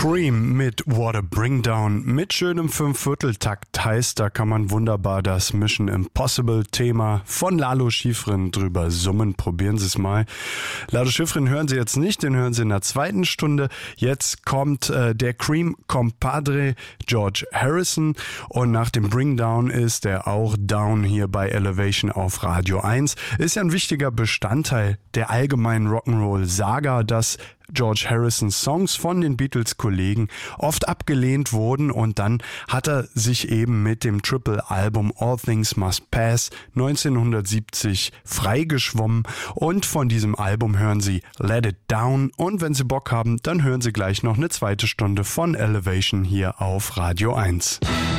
Cream mit What a Bring Down mit schönem Fünfvierteltakt heißt, da kann man wunderbar das Mission Impossible Thema von Lalo Schifrin drüber summen. Probieren Sie es mal. Lalo Schifrin hören Sie jetzt nicht, den hören Sie in der zweiten Stunde. Jetzt kommt der Cream Compadre George Harrison und nach dem Bring Down ist er auch down hier bei Elevation auf Radio 1. Ist ja ein wichtiger Bestandteil der allgemeinen Rock'n'Roll-Saga, dass George Harrisons Songs von den Beatles-Kollegen oft abgelehnt wurden und dann hat er sich eben mit dem Triple-Album All Things Must Pass 1970 freigeschwommen und von diesem Album hören Sie Let It Down und wenn Sie Bock haben, dann hören Sie gleich noch eine zweite Stunde von Elevation hier auf Radio 1.